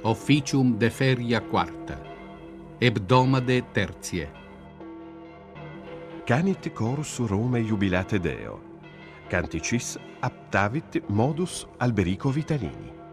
officium de feria quarta, hebdomade tertie. Canit corus Rome jubilate Deo, canticis aptavit modus Alberico Vitalini.